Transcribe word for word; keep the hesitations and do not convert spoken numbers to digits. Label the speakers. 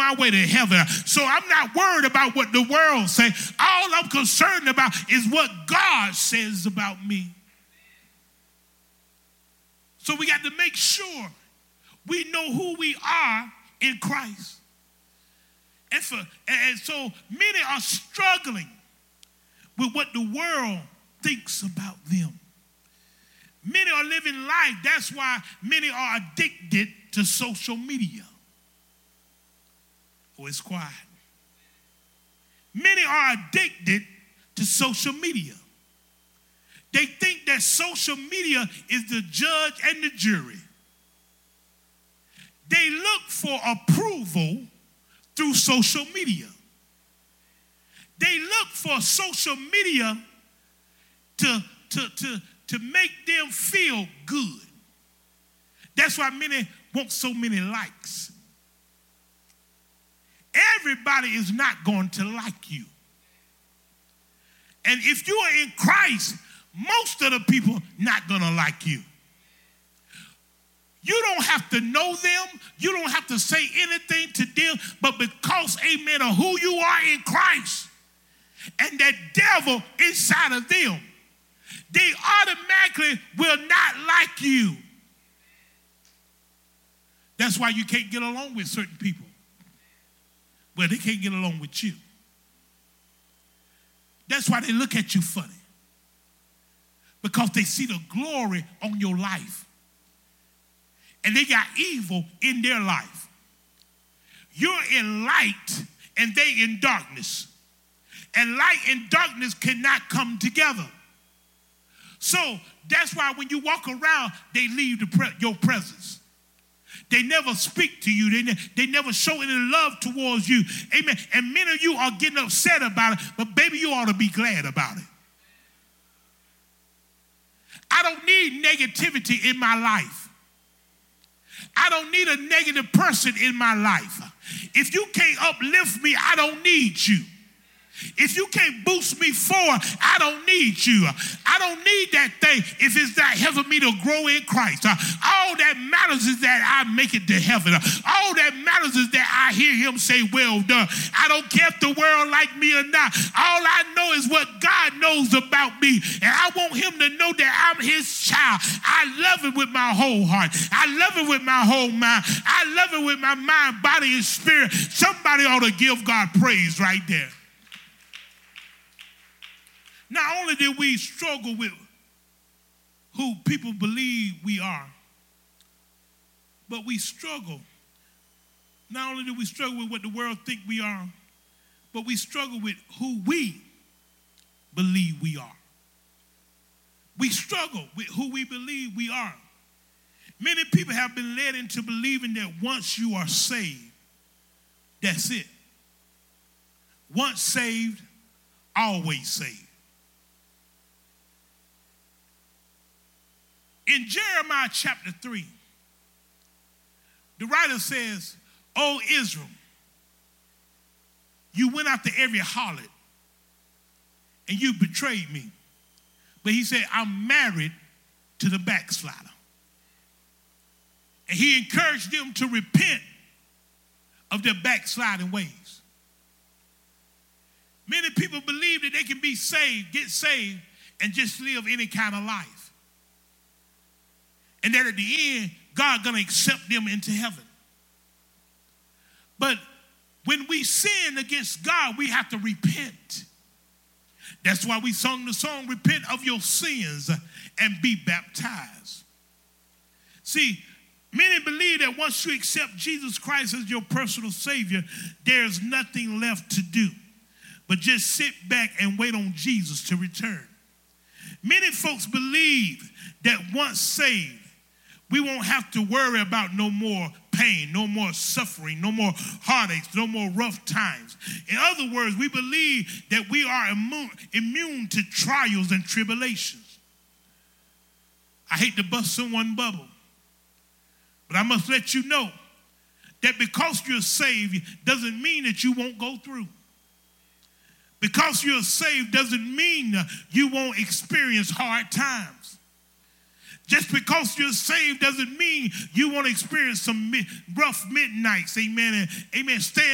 Speaker 1: my way to heaven. So I'm not worried about what the world say. All I'm concerned about is what God says about me. So we got to make sure we know who we are in Christ. And, for, and so many are struggling with what the world thinks about them. Many are living life. That's why many are addicted to social media. Oh, it's quiet. Many are addicted to social media. They think that social media is the judge and the jury. They look for approval through social media. They look for social media to, to, to, to make them feel good. That's why many want so many likes. Everybody is not going to like you. And if you are in Christ, most of the people not going to like you. You don't have to know them. You don't have to say anything to them. But because, amen, of who you are in Christ and that devil inside of them, they automatically will not like you. That's why you can't get along with certain people. Well, they can't get along with you. That's why they look at you funny. Because they see the glory on your life. And they got evil in their life. You're in light and they in darkness. And light and darkness cannot come together. So that's why when you walk around, they leave the pre- your presence. They never speak to you. They, ne- they never show any love towards you. Amen. And many of you are getting upset about it, but baby, you ought to be glad about it. I don't need negativity in my life. I don't need a negative person in my life. If you can't uplift me, I don't need you. If you can't boost me forward, I don't need you. I don't need that thing if it's not helping me to grow in Christ. All that matters is that I make it to heaven. All that matters is that I hear him say, well done. I don't care if the world like me or not. All I know is what God knows about me. And I want him to know that I'm his child. I love him with my whole heart. I love him with my whole mind. I love him with my mind, body, and spirit. Somebody ought to give God praise right there. Not only did we struggle with who people believe we are, but we struggle. Not only do we struggle with what the world think we are, but we struggle with who we believe we are. We struggle with who we believe we are. Many people have been led into believing that once you are saved, that's it. Once saved, always saved. In Jeremiah chapter three, the writer says, O Israel, you went after every harlot and you betrayed me. But he said, I'm married to the backslider. And he encouraged them to repent of their backsliding ways. Many people believe that they can be saved, get saved, and just live any kind of life. And that at the end, God gonna accept them into heaven. But when we sin against God, we have to repent. That's why we sung the song, repent of your sins and be baptized. See, many believe that once you accept Jesus Christ as your personal Savior, there's nothing left to do but just sit back and wait on Jesus to return. Many folks believe that once saved, we won't have to worry about no more pain, no more suffering, no more heartaches, no more rough times. In other words, we believe that we are immune, immune to trials and tribulations. I hate to bust someone's bubble, but I must let you know that because you're saved doesn't mean that you won't go through. Because you're saved doesn't mean you won't experience hard times. Just because you're saved doesn't mean you won't experience some rough midnights, amen, and amen, staying